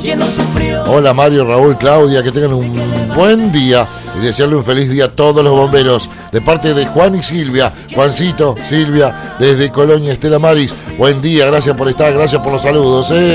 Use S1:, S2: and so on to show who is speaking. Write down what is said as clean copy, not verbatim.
S1: Hola Mario, Raúl, Claudia, que tengan un buen día y desearle un feliz día a todos los bomberos de parte de Juan y Silvia. Juancito, Silvia, desde Colonia, Estela Maris, buen día, gracias por estar, gracias por los saludos.